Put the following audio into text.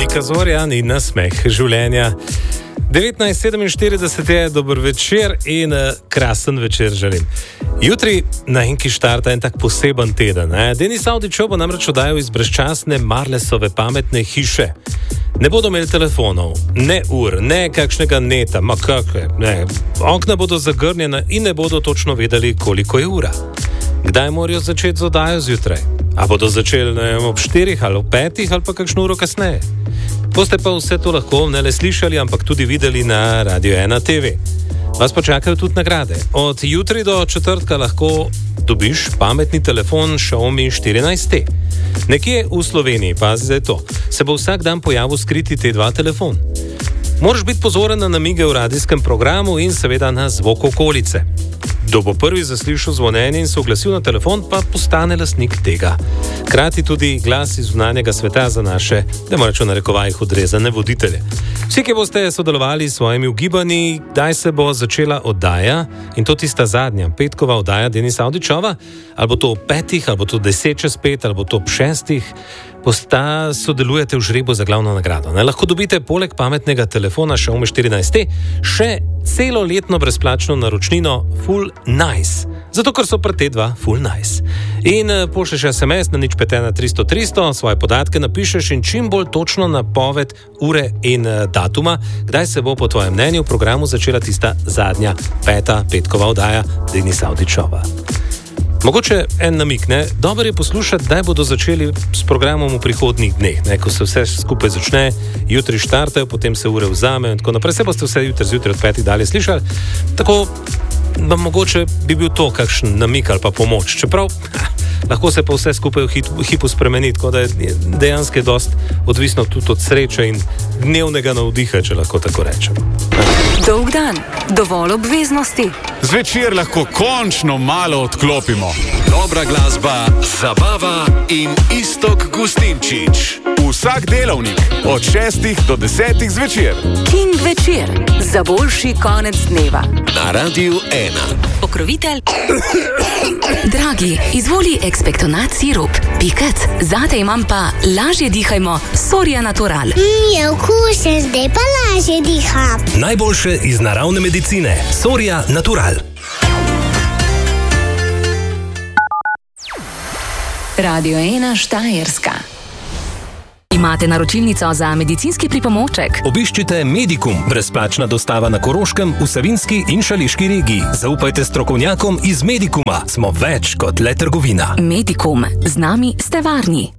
Pika Zorja in nasmeh življenja. 19:47 je, dober večer in krasen večer želim. Jutri na Enki štarta en tak poseben teden. Denis Avdić bo namreč oddajal iz brezčasne Marlesove pametne hiše. Ne bodo imeli telefonov, ne ur, ne kakšnega neta, ma kakve, ne. Okna bodo zagrnjena in ne bodo točno vedeli, koliko je ura. Kdaj morajo začeti z oddajo zjutraj? A bodo začeli ob 4 ali ob 5 ali pa kakšno uro kasneje? Boste pa vse to lahko ne le slišali, ampak tudi videli na Radio 1 TV. Vas pa čakajo tudi nagrade. Od jutri do četrtka lahko dobiš pametni telefon Xiaomi 14T. Nekje v Sloveniji, pazi zdaj to, se bo vsak dan pojavil skriti T2 telefon. Moraš biti pozoren na namige v radijskem programu in seveda na zvok okolice. Kdo bo prvi zaslišal zvonjenje in se oglasil na telefon, pa postane lastnik tega. Hkrati tudi glas iz zunanjega sveta za naše, da moraš v narekovajih odrezane voditelje. Vsi, ki boste sodelovali s svojimi ugibanji, kdaj se bo začela oddaja, in to tista zadnja, petkova oddaja Denisa Avdićova, ali bo to ob 5, ali bo to 10:05, ali bo to ob 6, sodelujete v žrebu za glavno nagrado. Lahko dobite poleg pametnega telefona Xiaomi 14T še celoletno brezplačno naročnino Full Nice. Zato, ker so pri T2 Full Nice. In pošlješ SMS na 051 300 svoje podatke napišeš in čim bolj točno napoved ure in datuma, kdaj se bo po tvojem mnenju v programu začela tista zadnja, peta petkova oddaja Denisa Avdićova. Mogoče en namik, ne? Dobro je poslušati, kdaj bodo začeli s programom v prihodnjih dneh, ne? Ko se vse skupaj začne, jutri štartajo, potem se ure vzamejo in tako naprej. Se boste vse jutri zjutraj od 5 dalje slišali, tako da mogoče bi bil to kakšen namik ali pa pomoč. Čeprav lahko se pa vse skupaj v hipu spremeni, tako da je dejansko dost odvisno tudi od sreče in dnevnega navdiha, če lahko tako rečem. Dolg dan, dovolj obveznosti. Zvečer lahko končno malo odklopimo. Dobra glasba, zabava in Iztok Gustinčič. Vsak delovnik od 6 do 10 zvečer. King večer, za boljši konec dneva. Na Radiu 1. Pokrovitelj. Dragi, izvoli ekspektonat sirup. Pikec, zate imam pa lažje dihajmo Soria Natural. Je okusen, zdaj pa lažje diham. Najboljše iz naravne medicine. Soria Natural. Radio 1 Štajerska. Imate naročilnico za medicinski pripomoček? Obiščite Medikum, brezplačna dostava na Koroškem, v Savinjski in Šaleški regiji. Zaupajte strokovnjakom iz Medikuma. Smo več kot le trgovina. Medikum, z nami ste varni.